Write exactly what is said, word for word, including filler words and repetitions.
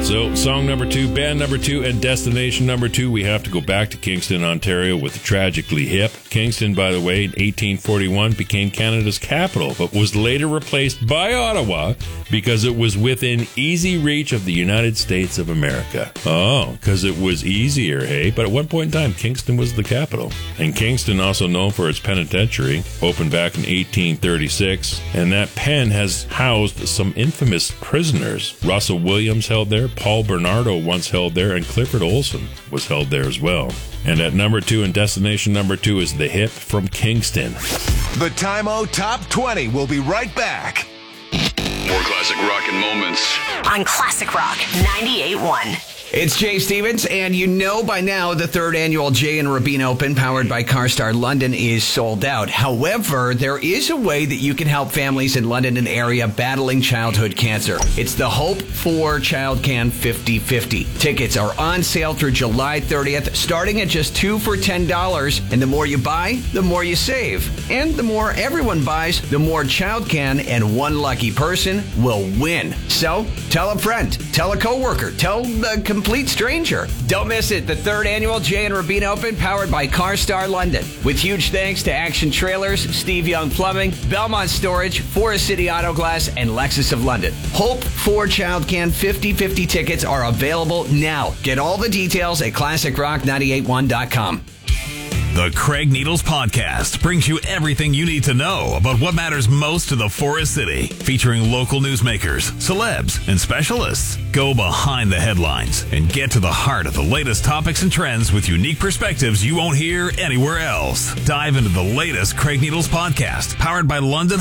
So, song number two, band number two, and destination number two, we have to go back to Kingston, Ontario with Tragically Hip. Kingston, by the way, in eighteen forty-one became Canada's capital, but was later replaced by Ottawa because it was within easy reach of the United States of America. Oh, because it was easier, hey? But at one point in time, Kingston was the capital. And Kingston, also known for its penitentiary, opened back in eighteen thirty-six, and that pen has housed some infamous prisoners. Russell Williams held there, Paul Bernardo once held there, and Clifford Olson was held there as well. And at number two and destination number two is The Hip from Kingston. The Time-O Top twenty will be right back. More classic rock and moments on Classic Rock ninety-eight point one. It's Jay Stevens, and you know by now the third annual Jay and Rabin Open, powered by CarStar London, is sold out. However, there is a way that you can help families in London and area battling childhood cancer. It's the Hope for Child Can fifty fifty. Tickets are on sale through July thirtieth, starting at just two for ten dollars. And the more you buy, the more you save. And the more everyone buys, the more Child Can and one lucky person will win. So, tell a friend, tell a coworker, tell the complete stranger. Don't miss it. The third annual Jay and Rabin Open, powered by CarStar London. With huge thanks to Action Trailers, Steve Young Plumbing, Belmont Storage, Forest City Auto Glass, and Lexus of London. Hope for Child Can fifty fifty tickets are available now. Get all the details at classic rock ninety-eight point one dot com. The Craig Needles Podcast brings you everything you need to know about what matters most to the Forest City, featuring local newsmakers, celebs, and specialists. Go behind the headlines and get to the heart of the latest topics and trends with unique perspectives you won't hear anywhere else. Dive into the latest Craig Needles Podcast, powered by London